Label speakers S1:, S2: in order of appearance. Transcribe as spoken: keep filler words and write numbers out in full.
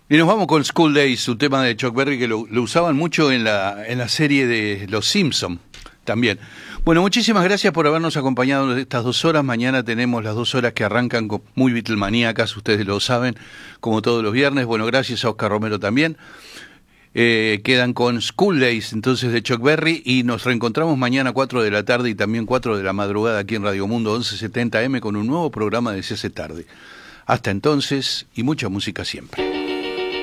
S1: Y nos vamos con School Days, un tema de Chuck Berry que lo, lo usaban mucho en la, en la serie de Los Simpson también. Bueno, muchísimas gracias por habernos acompañado estas dos horas. Mañana tenemos las dos horas que arrancan con muy Beatlemaníacas, ustedes lo saben, como todos los viernes. Bueno, gracias a Oscar Romero también. Eh, quedan con School Days, entonces, de Chuck Berry, y nos reencontramos mañana a cuatro de la tarde y también cuatro de la madrugada aquí en Radio Mundo once setenta eme con un nuevo programa de Se hace tarde. Hasta entonces, y mucha música siempre.